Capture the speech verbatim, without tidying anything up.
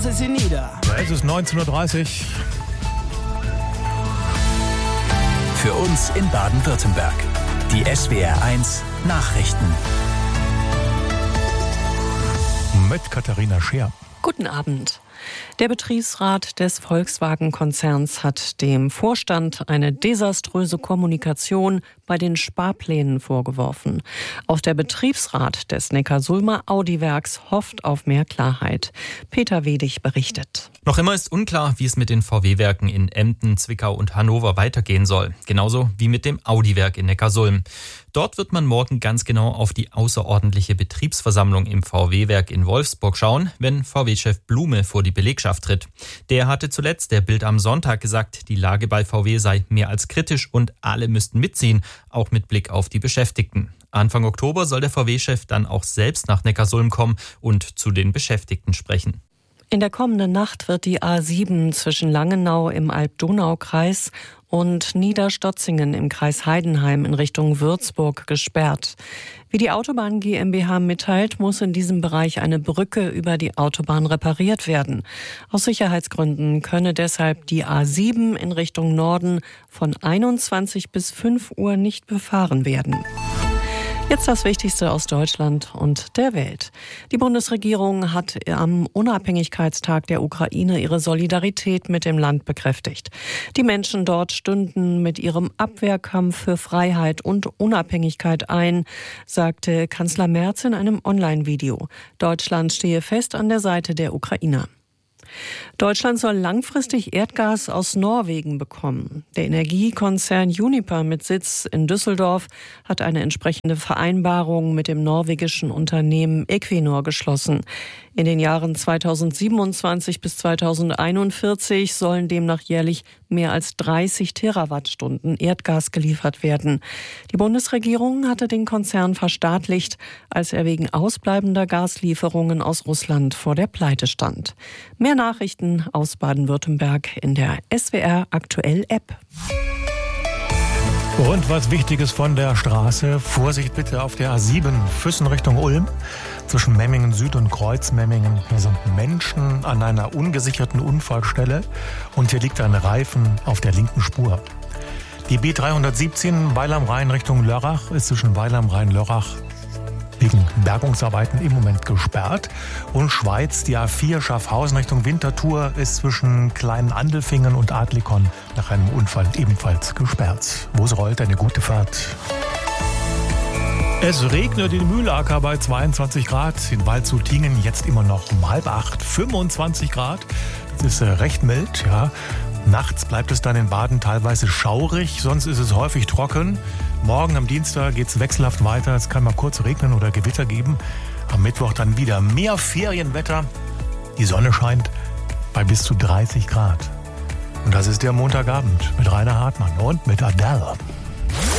lasse sie nieder. Ja, es ist neunzehn Uhr dreißig. Für uns in Baden-Württemberg. Die S W R eins Nachrichten. Mit Katharina Scheer. Guten Abend. Der Betriebsrat des Volkswagen-Konzerns hat dem Vorstand eine desaströse Kommunikation bei den Sparplänen vorgeworfen. Auch der Betriebsrat des Neckarsulmer Audi-Werks hofft auf mehr Klarheit. Peter Wedig berichtet. Noch immer ist unklar, wie es mit den V W-Werken in Emden, Zwickau und Hannover weitergehen soll. Genauso wie mit dem Audi-Werk in Neckarsulm. Dort wird man morgen ganz genau auf die außerordentliche Betriebsversammlung im V W-Werk in Wolfsburg schauen, wenn V W-Chef Blume vor die Belegschaft tritt. Der hatte zuletzt der Bild am Sonntag gesagt, die Lage bei V W sei mehr als kritisch und alle müssten mitziehen, auch mit Blick auf die Beschäftigten. Anfang Oktober soll der V W-Chef dann auch selbst nach Neckarsulm kommen und zu den Beschäftigten sprechen. In der kommenden Nacht wird die A sieben zwischen Langenau im Alb-Donau-Kreis und Niederstotzingen im Kreis Heidenheim in Richtung Würzburg gesperrt. Wie die Autobahn GmbH mitteilt, muss in diesem Bereich eine Brücke über die Autobahn repariert werden. Aus Sicherheitsgründen könne deshalb die A sieben in Richtung Norden von einundzwanzig bis fünf Uhr nicht befahren werden. Jetzt das Wichtigste aus Deutschland und der Welt. Die Bundesregierung hat am Unabhängigkeitstag der Ukraine ihre Solidarität mit dem Land bekräftigt. Die Menschen dort stünden mit ihrem Abwehrkampf für Freiheit und Unabhängigkeit ein, sagte Kanzler Merz in einem Online-Video. Deutschland stehe fest an der Seite der Ukrainer. Deutschland soll langfristig Erdgas aus Norwegen bekommen. Der Energiekonzern Uniper mit Sitz in Düsseldorf hat eine entsprechende Vereinbarung mit dem norwegischen Unternehmen Equinor geschlossen. In den Jahren zweitausendsiebenundzwanzig bis zweitausendeinundvierzig sollen demnach jährlich mehr als dreißig Terawattstunden Erdgas geliefert werden. Die Bundesregierung hatte den Konzern verstaatlicht, als er wegen ausbleibender Gaslieferungen aus Russland vor der Pleite stand. Mehr Nachrichten aus Baden-Württemberg in der S W R Aktuell App. Und was Wichtiges von der Straße. Vorsicht bitte auf der A sieben, Füssen Richtung Ulm. Zwischen Memmingen Süd und Kreuz Memmingen. Hier sind Menschen an einer ungesicherten Unfallstelle. Und hier liegt ein Reifen auf der linken Spur. Die B dreihundertsiebzehn Weil am Rhein Richtung Lörrach ist zwischen Weil am Rhein Lörrach wegen Bergungsarbeiten im Moment gesperrt. Und Schweiz, die A vier Schaffhausen Richtung Winterthur ist zwischen Kleinen-Andelfingen und Adlikon nach einem Unfall ebenfalls gesperrt. Wo es rollt, eine gute Fahrt. Es regnet in Mühlacker bei zweiundzwanzig Grad, in Waldshutingen jetzt immer noch um halb acht, fünfundzwanzig Grad. Das ist äh, recht mild, ja. Nachts bleibt es dann in Baden teilweise schaurig, sonst ist es häufig trocken. Morgen am Dienstag geht es wechselhaft weiter. Es kann mal kurz regnen oder Gewitter geben. Am Mittwoch dann wieder mehr Ferienwetter. Die Sonne scheint bei bis zu dreißig Grad. Und das ist der Montagabend mit Rainer Hartmann und mit Adele.